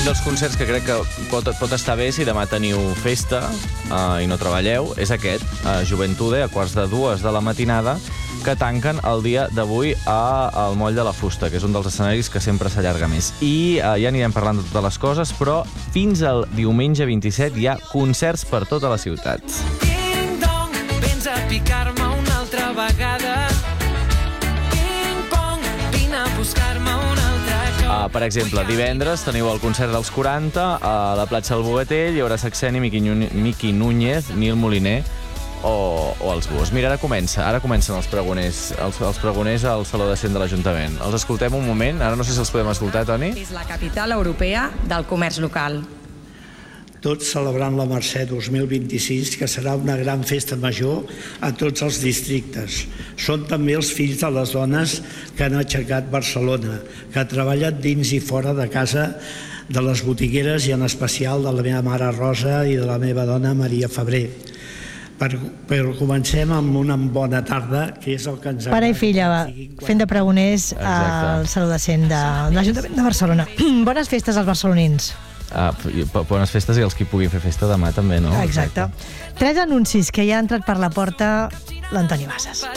dels concerts que crec que pot estar bé si demà teniu festa i no treballeu és aquest, Juventude, a 1:45 de la matinada, que tanquen el dia d'avui al Moll de la Fusta, que és un dels escenaris que sempre s'allarga més. I ja anirem parlant de totes les coses, però fins al diumenge 27 hi ha concerts per tota la ciutat. Ding-dong, vens a picar-me una altra vegada. Ping-pong, vine a buscar-me un altre cop. Per exemple, divendres teniu el concert dels 40 a la platja del Bogatell, hi haurà Saxeni, Miqui Núñez, Nil Moliner o els Búhos. Mira, ara comencen els pregoners al Saló de Cent de l'Ajuntament. Els escoltem un moment, ara no sé si els podem escoltar, Toni. És la capital europea del comerç local. Tots celebrant la Mercè 2026, que serà una gran festa major a tots els districtes. Són també els fills de les dones que han aixecat Barcelona, que treballen dins i fora de casa de les botigueres i en especial de la meva mare Rosa i de la meva dona Maria Febrer. Però comencem amb una bona tarda, que és el que ens agrada. Pare i filla, fent de pregoners al Saló de Cent de l'Ajuntament de Barcelona. Bones festes als barcelonins. Bones festes i els qui puguin fer festa demà també, no? Exacte. 3 anuncis que ja ha entrat per la porta l'Antoni Bassas.